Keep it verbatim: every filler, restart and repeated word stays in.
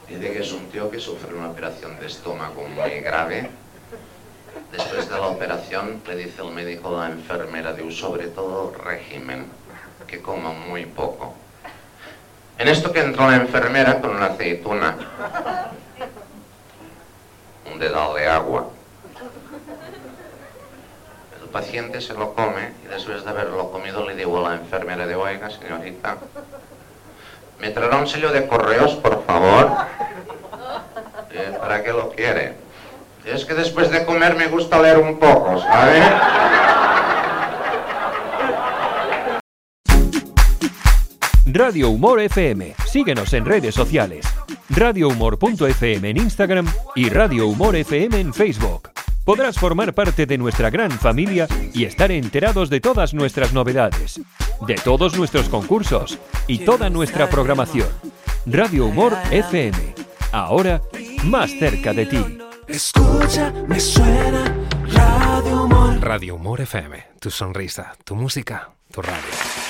Dice que es un tío que sufre una operación de estómago muy grave. Después de la operación le dice el médico a la enfermera, digo, sobre todo régimen, que coma muy poco. En esto que entró la enfermera con una aceituna, un dedal de agua. El paciente se lo come y después de haberlo comido le digo a la enfermera, de oiga señorita, ¿me traerá un sello de correos por favor? Eh, ¿Para qué lo quiere? Es que después de comer me gusta leer un poco, ¿sabe? Radio Humor F M. Síguenos en redes sociales. radio humor punto f m en Instagram y Radio Humor F M en Facebook. Podrás formar parte de nuestra gran familia y estar enterados de todas nuestras novedades, de todos nuestros concursos y toda nuestra programación. Radio Humor F M. Ahora, más cerca de ti. Escucha, me suena Radio Humor. Radio Humor F M. Tu sonrisa, tu música, tu radio.